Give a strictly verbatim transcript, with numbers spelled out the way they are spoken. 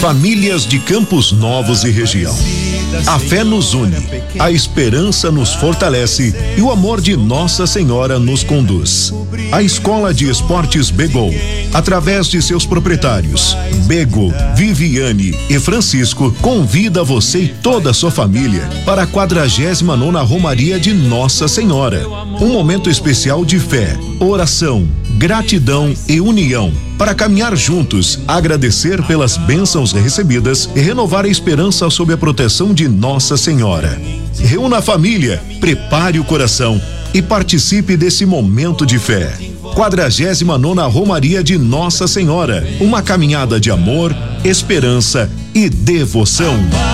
Famílias de Campos Novos e região. A fé nos une, a esperança nos fortalece e o amor de Nossa Senhora nos conduz. A Escola de Esportes Begol, através de seus proprietários, Bego, Viviane e Francisco, convida você e toda a sua família para a quadragésima nona Romaria de Nossa Senhora. Um momento especial de fé, oração, gratidão e união, para caminhar juntos, agradecer pelas bênçãos recebidas e renovar a esperança sob a proteção de Nossa Senhora. Reúna a família, prepare o coração e participe desse momento de fé. quadragésima nona Romaria de Nossa Senhora, uma caminhada de amor, esperança e devoção.